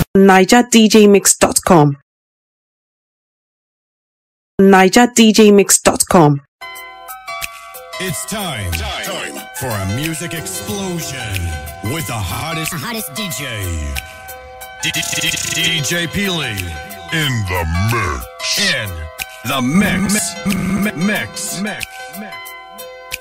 NigerDJMix.com. NigerDJMix.com. It's time for a music explosion with the hottest DJ. DJ Peely in the mix. In the mix. Mix.